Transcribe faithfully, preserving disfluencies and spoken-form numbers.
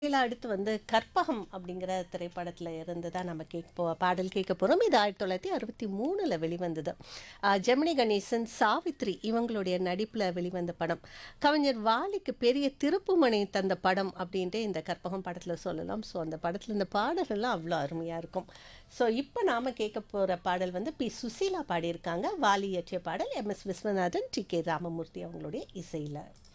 இதில அடுத்து வந்து கற்பகம் அப்படிங்கிற திரைப்படத்துல இருந்து தான் நம்ம கேட்க போ பாடல் கேட்க போறோம். இது ஆயிரத்தி தொள்ளாயிரத்தி அறுபத்தி மூணுல வெளிவந்தது. அ ஜெமினி கணேசன், சாவித்ரி இவங்களுடைய நடிப்புல வெளிவந்த படம். கவிஞர் வாலிக்கு பெரிய திருப்புமுனை தந்த படம் அப்படின்ட்டு இந்த கற்பகம் படத்துல சொல்லலாம். ஸோ அந்த படத்துல இந்த பாடல்கள்லாம் அவ்வளோ அருமையா இருக்கும். ஸோ இப்போ நாம கேட்க போற பாடல் வந்து பி. சுசீலா பாடியிருக்காங்க. வாலி இயற்றிய பாடல் எம்.எஸ். விஸ்வநாதன், டி.கே. ராமமூர்த்தி அவங்களுடைய இசையில.